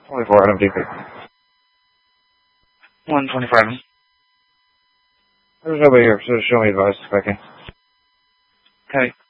24 Adam DP. 125. There's nobody here, so show me advice if I can. Okay.